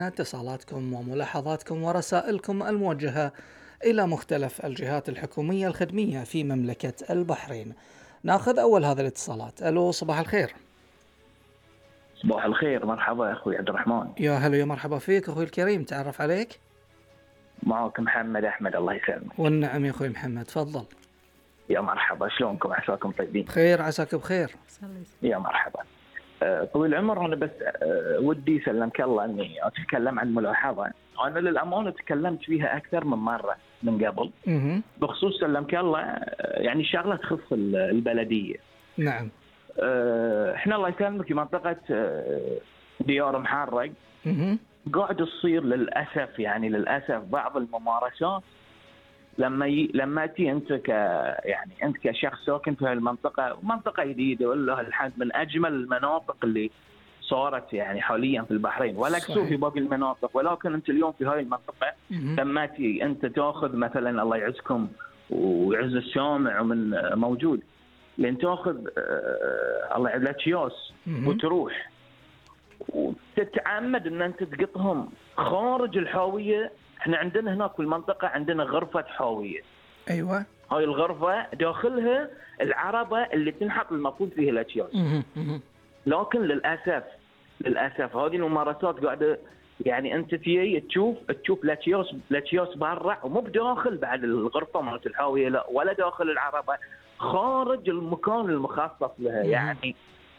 اتصالاتكم وملاحظاتكم ورسائلكم الموجهة إلى مختلف الجهات الحكومية الخدمية في مملكة البحرين. ناخذ أول هذه الاتصالات. ألو، صباح الخير. صباح الخير، مرحبا أخوي عبد الرحمن. يا هلا، يا مرحبا فيك أخوي الكريم، تعرف عليك؟ معك محمد أحمد، الله يسلمك. والنعم يا أخوي محمد، تفضل. يا مرحبا، شلونكم؟ عساكم طيبين؟ بخير، عساك بخير. يا مرحبا. طويل العمر، أنا بس ودي سلمك الله أني أتكلم عن ملاحظة أنا للأمانة تكلمت فيها أكثر من مرة من قبل، بخصوص سلمك الله يعني شغلة تخص البلدية. نعم. إحنا الله يسلمك في منطقة ديار محرق قاعد تصير للأسف، يعني للأسف بعض الممارسات لما تي انت يعني انت كشخص ساكن في هالمنطقه، منطقه جديده ولا الحد من اجمل المناطق اللي صارت يعني حاليا في البحرين، ولا كسور في باقي المناطق، ولكن انت اليوم في هاي المنطقه لما تي انت تاخذ مثلا، الله يعزكم ويعز السامع ومن موجود، لان تاخذ الله يعز ياس وتروح وتتعمد ان انت تقطهم خارج الحاويه. احنا عندنا هناك في المنطقه عندنا غرفه حاويه. ايوه. هاي الغرفه داخلها العربه اللي تنحط المفروض فيها الاكياس. لكن للاسف هذه الممارسات قاعده، يعني انت تيجي تشوف الاكياس برا ومو بداخل بعد الغرفه مالت الحاويه، لا، ولا داخل العربه، خارج المكان المخصص لها. يعني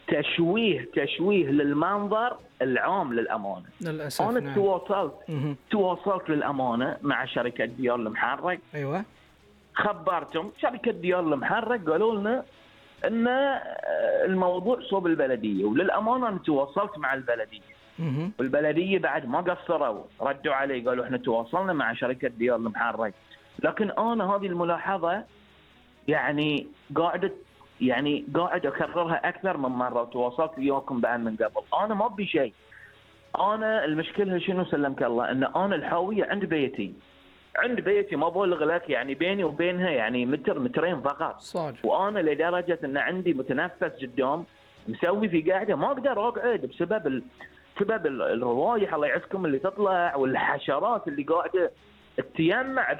تشويه للمنظر العام للامانه. للاسف. انا نعم. تواصلت للامانه مع شركه ديار المحرق. ايوه. خبرتهم شركه ديار المحرق، قالوا لنا ان الموضوع صوب البلديه، وللامانه انا تواصلت مع البلديه. والبلديه بعد ما قصروا، ردوا علي قالوا احنا تواصلنا مع شركه ديار المحرق. لكن انا هذه الملاحظه يعني قاعد اكررها اكثر من مره، وتواصلت وياكم بعد من قبل. انا ما ابي شيء، انا المشكله شنو سلمك الله، ان انا الحاويه عند بيتي ما بولغ لك، يعني بيني وبينها يعني مترين فقط صار. وانا لدرجه ان عندي متنفس قدام مسوي في قاعده ما اقدر اقعد بسبب الروايح الله يعزكم اللي تطلع، والحشرات اللي قاعده تتجمع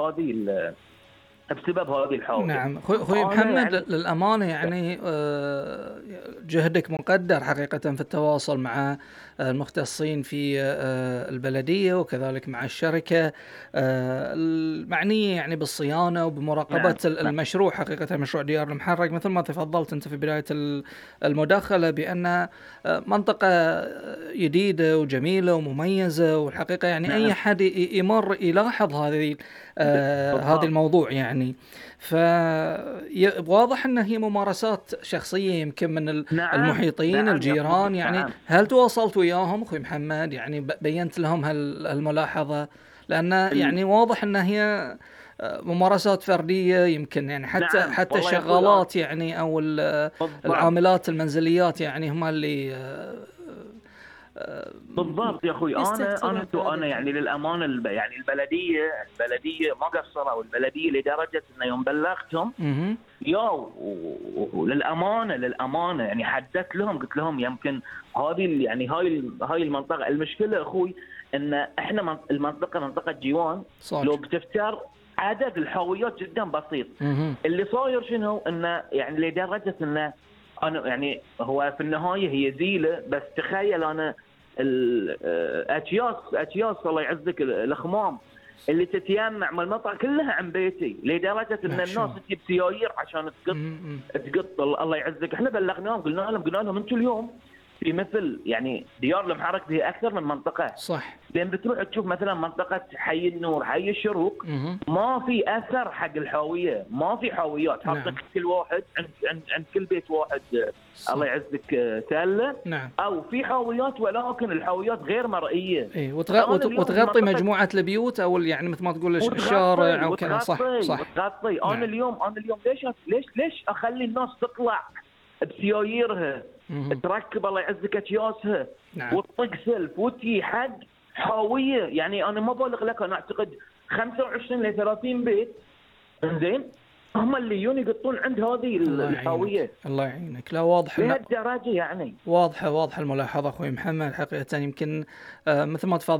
بسبب هذه الحاويه. نعم. اخوي محمد، يعني للامانه يعني جهدك مقدر حقيقه في التواصل مع المختصين في البلديه، وكذلك مع الشركه المعنيه يعني بالصيانه وبمراقبه المشروع. حقيقه مشروع ديار المحرق مثل ما تفضلت انت في بدايه المداخله بان منطقه جديده وجميله ومميزه، والحقيقه يعني اي حد يمر يلاحظ هذه الموضوع يعني. فواضح أن هي ممارسات شخصية يمكن من المحيطين الجيران يعني. هل تواصلت وياهم أخوي محمد؟ يعني بينت لهم هالملاحظة؟ لأن يعني واضح أن هي ممارسات فردية يمكن، يعني حتى الشغالات يعني أو العاملات المنزليات يعني هم اللي بالضبط يا اخوي. انا يعني للامانه يعني البلديه ما قصروا، والبلديه لدرجه انه يوم بلغتهم للامانه يعني حددت لهم، قلت لهم يمكن هذه يعني هاي المنطقه، المشكله اخوي ان احنا المنطقه منطقه جيوان. لو بتفتر عدد الحاويات جدا بسيط. اللي صاير شنو انه يعني لدرجه انه انا يعني هو في النهايه هي زيله، بس تخيل انا الاكياس الله يعزك الخمام اللي تتيمع من المطر كلها عن بيتي، لدرجه ان الناس تجيب سيايير عشان تقط الله يعزك. احنا بلغناهم، قلنا لهم انتم اليوم في مثل يعني ديار المحرق فيها اكثر من منطقه، صح، لان بتروح تشوف مثلا منطقه حي النور، حي الشروق، ما في اثر حق الحاويه، ما في حاويات. حاطك كل واحد عند كل بيت واحد الله يعزك تله. او في حاويات، ولكن الحاويات غير مرئيه. وتغطي مجموعه البيوت او يعني مثل ما تقول الشارع او كذا. صح. وتغطي. انا اليوم ليش اخلي الناس تطلع بسياييرها تركب الله يعزك اكياسها وتطق سلف وتي حق حاويه؟ يعني انا ما بالغ لك، انا اعتقد 25 ل 30 بيت، زين، هم اللي يجون يقطون عند هذه الهويه. الله يعينك. لا واضح لهالدرجه يعني. واضحه الملاحظه اخوي محمد. حقيقه يمكن مثل ما تفضل